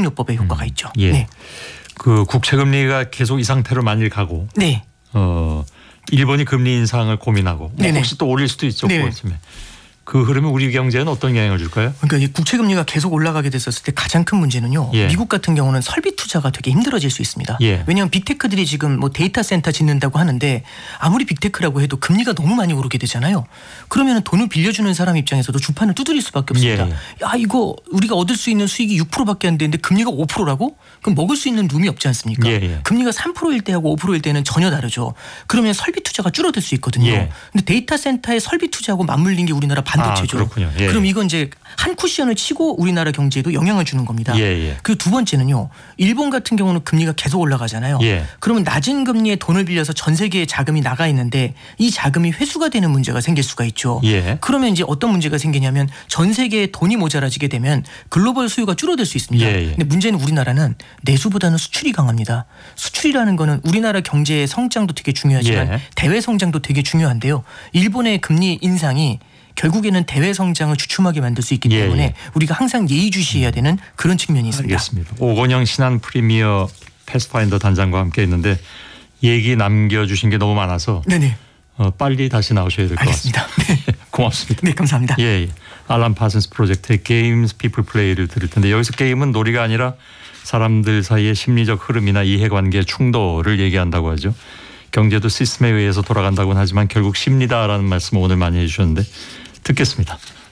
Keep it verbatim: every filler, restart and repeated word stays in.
금융요법의 효과가 음. 있죠. 예. 네. 그 국채 금리가 계속 이 상태로 만일 가고 네. 어 일본이 금리 인상을 고민하고 뭐 혹시 또 올릴 수도 있죠. 그렇지만 그 흐름이 우리 경제에는 어떤 영향을 줄까요? 그러니까 이 국채 금리가 계속 올라가게 됐었을 때 가장 큰 문제는요. 예. 미국 같은 경우는 설비 투자가 되게 힘들어질 수 있습니다. 예. 왜냐하면 빅테크들이 지금 뭐 데이터 센터 짓는다고 하는데 아무리 빅테크라고 해도 금리가 너무 많이 오르게 되잖아요. 그러면 돈을 빌려주는 사람 입장에서도 주판을 두드릴 수밖에 없습니다. 예. 야 이거 우리가 얻을 수 있는 수익이 육 퍼센트밖에 안 되는데 금리가 오 퍼센트라고? 그럼 먹을 수 있는 룸이 없지 않습니까? 예. 예. 금리가 삼 퍼센트일 때하고 오 퍼센트일 때는 전혀 다르죠. 그러면 설비 투자가 줄어들 수 있거든요. 예. 근데 데이터 센터에 설비 투자하고 맞물린 게 우리나라 반도체죠. 아, 그렇군요. 예. 그럼 이건 이제 한 쿠션을 치고 우리나라 경제에도 영향을 주는 겁니다. 예, 예. 그리고 두 번째는요. 일본 같은 경우는 금리가 계속 올라가잖아요. 예. 그러면 낮은 금리에 돈을 빌려서 전 세계에 자금이 나가 있는데 이 자금이 회수가 되는 문제가 생길 수가 있죠. 예. 그러면 이제 어떤 문제가 생기냐면 전 세계에 돈이 모자라지게 되면 글로벌 수요가 줄어들 수 있습니다. 예, 예. 근데 문제는 우리나라는 내수보다는 수출이 강합니다. 수출이라는 거는 우리나라 경제의 성장도 되게 중요하지만 예. 대외 성장도 되게 중요한데요. 일본의 금리 인상이 결국에는 대외 성장을 주춤하게 만들 수 있기 예, 때문에 예. 우리가 항상 예의주시해야 되는 그런 측면이 있습니다. 알겠습니다. 오건영 신한 프리미어 패스파인더 단장과 함께 했는데 얘기 남겨주신 게 너무 많아서 네네. 어, 빨리 다시 나오셔야 될 것 같습니다. 알겠습니다. 네. 고맙습니다. 네, 감사합니다. 예, 예. 알람 파슨스 프로젝트의 게임스 피플 플레이를 들을 텐데 여기서 게임은 놀이가 아니라 사람들 사이의 심리적 흐름이나 이해관계 충돌을 얘기한다고 하죠. 경제도 시스템에 의해서 돌아간다고는 하지만 결국 심리다라는 말씀을 오늘 많이 해주셨는데 듣겠습니다.